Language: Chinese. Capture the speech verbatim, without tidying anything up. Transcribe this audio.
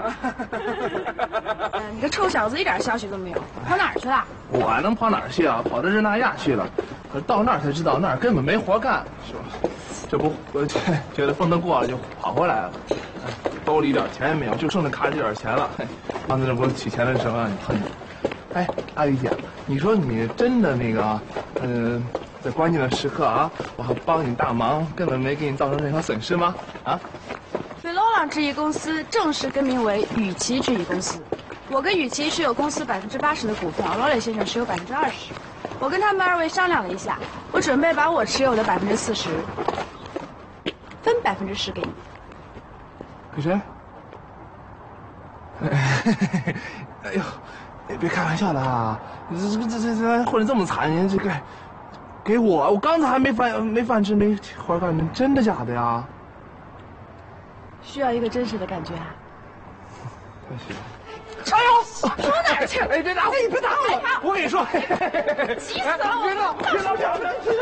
你个臭小子一点消息都没有，跑哪儿去了？ 我能跑哪儿去啊？跑到日那亚去了。可到那儿才知道，那儿根本没活干，是吧？这不，我觉得风头过了就跑回来了。兜里一点钱也没有，就剩那卡里这点钱了。刚才这不是取钱的时候让你碰见。哎，阿姨姐，你说你真的那个，嗯、呃，在关键的时刻啊，我还帮你大忙，根本没给你造成任何损失吗？啊？ 飞罗朗制衣公司正式更名为雨琦制衣公司。我跟雨琦是有公司百分之八十的股票，罗磊先生持有百分之二十。我跟他们二位商量了一下，我准备把我持有的百分之四十分百分之十给你。 给谁？哎呦！别开玩笑了啊！这这这这混得这么惨，你这个给我，我刚才还没饭没饭吃，没活干，真的假的呀？ 需要一个真实的感觉啊！ 太行了！ 哎呦，跑哪儿去？ 哎，别打我！哎，别打我！我跟你说， 急死了！ 别闹！别闹！